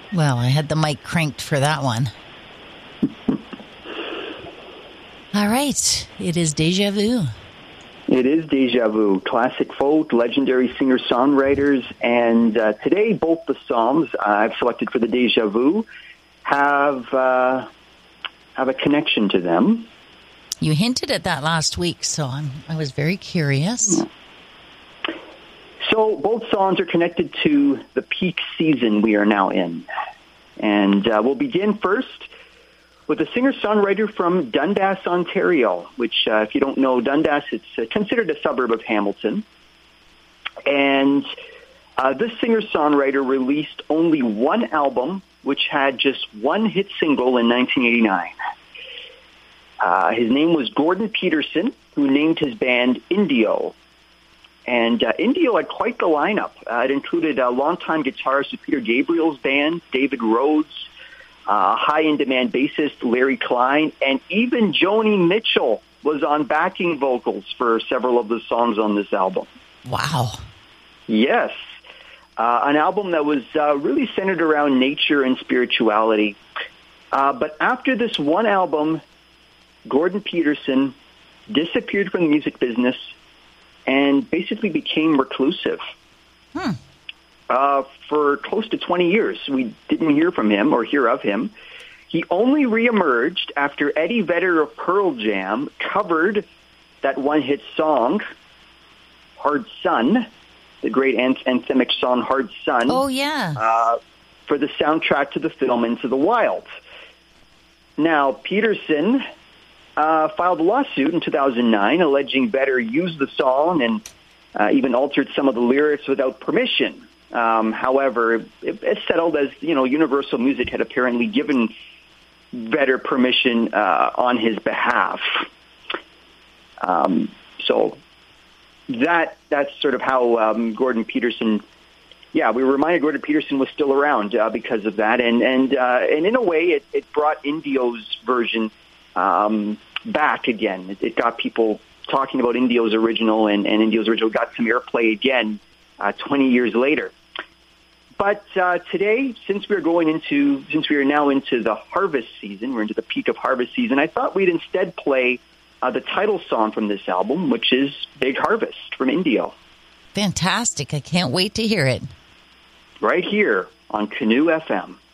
Well, I had the mic cranked for that one. All right. It is Deja Vu. It is Deja Vu, classic folk, legendary singer-songwriters, and today both the songs I've selected for the Deja Vu have a connection to them. You hinted at that last week, so I was very curious. So both songs are connected to the peak season we are now in. And we'll begin first with a singer-songwriter from Dundas, Ontario, which, if you don't know Dundas, it's considered a suburb of Hamilton. And this singer-songwriter released only one album, which had just one hit single in 1989. His name was Gordon Peterson, who named his band Indio. And Indio had quite the lineup. It included longtime guitarist of Peter Gabriel's band, David Rhodes, high-in-demand bassist Larry Klein, and even Joni Mitchell was on backing vocals for several of the songs on this album. Wow. Yes. An album that was really centered around nature and spirituality. But after this one album, Gordon Peterson disappeared from the music business and basically became reclusive. For close to 20 years, we didn't hear from him or hear of him. He only reemerged after Eddie Vedder of Pearl Jam covered that one-hit song, Hard Sun, the great anthemic song Hard Sun. Oh, yeah. For the soundtrack to the film Into the Wild. Now, Peterson filed a lawsuit in 2009 alleging Vedder used the song and even altered some of the lyrics without permission. However, it settled as, Universal Music had apparently given Vedder permission on his behalf. So that's sort of how Gordon Peterson, we were reminded Gordon Peterson was still around because of that. And in a way, it brought Indio's version back again. It got people talking about Indio's original, and Indio's original got some airplay again 20 years later. But today, since we are now into the harvest season, we're into the peak of harvest season, I thought we'd instead play the title song from this album, which is Big Harvest from Indio. Fantastic. I can't wait to hear it. Right here on Canoe FM.